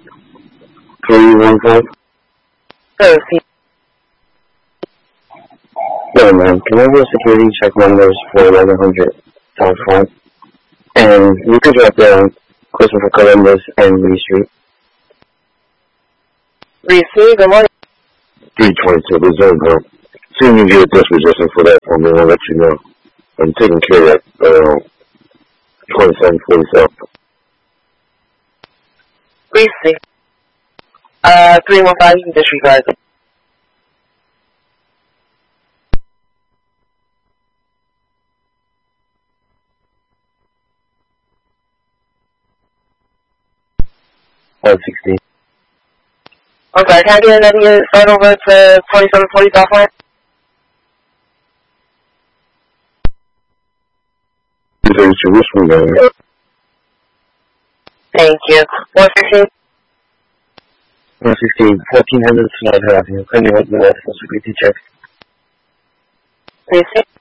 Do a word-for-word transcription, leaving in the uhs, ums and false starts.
three one five? Oh, see. Yeah, man. Can I get security check numbers for eleven hundred South Front? And you could drop down Christopher Columbus and Lee Street. Receive, good morning. three twenty-two, the zone, bro. See if you can get a disposition for that for me, I'll let you know. I'm taking care of that, uh, twenty-seven forty-seven. Receive. Uh, three one five, you can disregard it. one sixteen. Okay, can I get another unit start over to twenty-seven forty South Line? Which one, man? Thank you. one sixteen? one sixteen, fourteen hundred Slaughter Avenue. Can you help me with the security check? Receive.